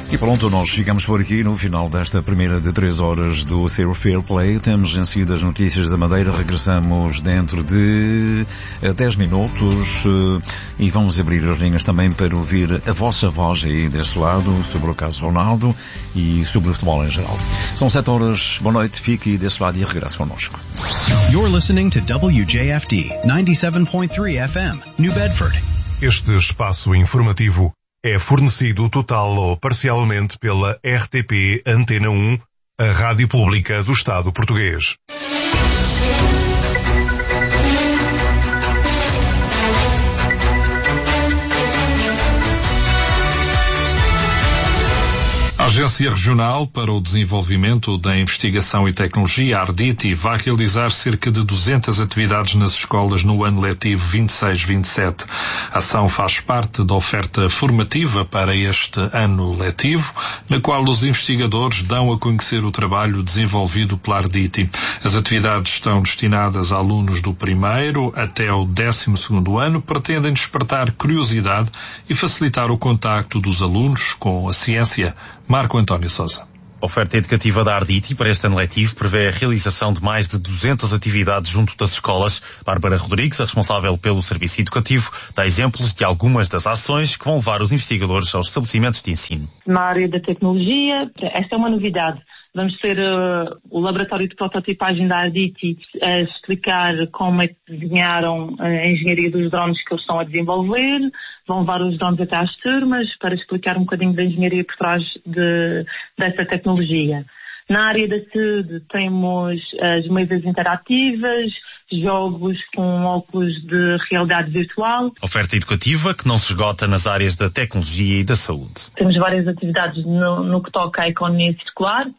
E pronto, nós ficamos por aqui no final desta primeira de 3 horas do Zero Fair Play. Temos em seguida as notícias da Madeira. Regressamos dentro de 10 minutos e vamos abrir as linhas também para ouvir a vossa voz aí desse lado sobre o caso Ronaldo e sobre o futebol em geral. São 7 horas. Boa noite. Fique desse lado e regresse connosco. You're listening to WJFD 97.3 FM, New Bedford. Este espaço informativo é fornecido total ou parcialmente pela RTP Antena 1, a Rádio Pública do Estado Português. A Agência Regional para o Desenvolvimento da Investigação e Tecnologia, a ARDITI, vai realizar cerca de 200 atividades nas escolas no ano letivo 26-27. A ação faz parte da oferta formativa para este ano letivo, na qual os investigadores dão a conhecer o trabalho desenvolvido pela ARDITI. As atividades estão destinadas a alunos do primeiro até o 12º ano, pretendem despertar curiosidade e facilitar o contacto dos alunos com a ciência. Marco António Sousa. A oferta educativa da ARDITI para este ano letivo prevê a realização de mais de 200 atividades junto das escolas. Bárbara Rodrigues, a responsável pelo serviço educativo, dá exemplos de algumas das ações que vão levar os investigadores aos estabelecimentos de ensino. Na área da tecnologia, esta é uma novidade. Vamos ter o laboratório de prototipagem da ARDITI a explicar como é que desenharam a engenharia dos drones que eles estão a desenvolver. Vão levar os drones até às turmas para explicar um bocadinho da engenharia por trás dessa tecnologia. Na área da saúde temos as mesas interativas, jogos com óculos de realidade virtual. Oferta educativa que não se esgota nas áreas da tecnologia e da saúde. Temos várias atividades no que toca à economia circular,